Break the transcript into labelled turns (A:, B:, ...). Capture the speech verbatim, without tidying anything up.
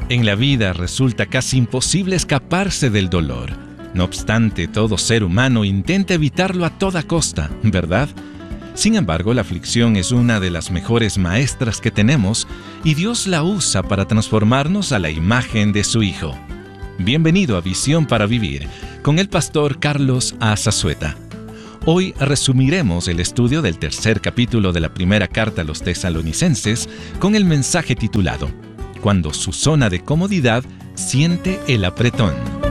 A: En la vida resulta casi imposible escaparse del dolor. No obstante, todo ser humano intenta evitarlo a toda costa, ¿verdad? Sin embargo, la aflicción es una de las mejores maestras que tenemos y Dios la usa para transformarnos a la imagen de su Hijo. Bienvenido a Visión para Vivir, con el pastor Carlos A. Zazueta. Hoy resumiremos el estudio del tercer capítulo de la primera carta a los tesalonicenses con el mensaje titulado Cuando su zona de comodidad siente el apretón.